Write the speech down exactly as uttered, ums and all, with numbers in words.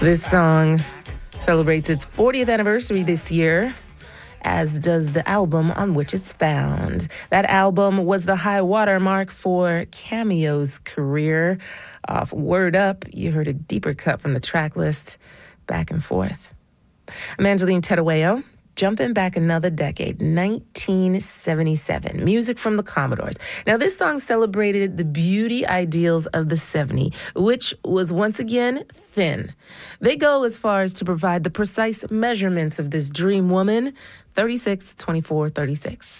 This song celebrates its fortieth anniversary this year, as does the album on which it's found. That album was the high watermark for Cameo's career. Off Word Up, you heard a deeper cut from the track list, Back and Forth. I'm Angeline Terueo. Jumping back another decade, nineteen seventy-seven, music from the Commodores. Now, this song celebrated the beauty ideals of the seventies, which was once again thin. They go as far as to provide the precise measurements of this dream woman, thirty-six, twenty-four, thirty-six.